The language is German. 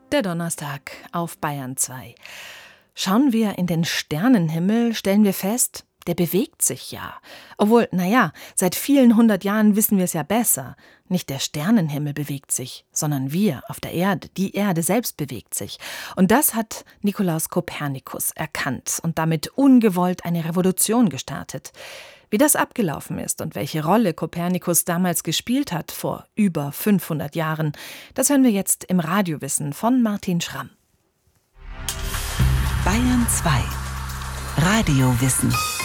Der Donnerstag auf Bayern 2. Schauen wir in den Sternenhimmel, stellen wir fest, der bewegt sich ja. Obwohl, seit vielen hundert Jahren wissen wir es ja besser. Nicht der Sternenhimmel bewegt sich, sondern wir auf der Erde. Die Erde selbst bewegt sich. Und das hat Nikolaus Kopernikus erkannt und damit ungewollt eine Revolution gestartet. Wie das abgelaufen ist und welche Rolle Kopernikus damals gespielt hat, vor über 500 Jahren, das hören wir jetzt im Radiowissen von Martin Schramm. Bayern 2 Radiowissen.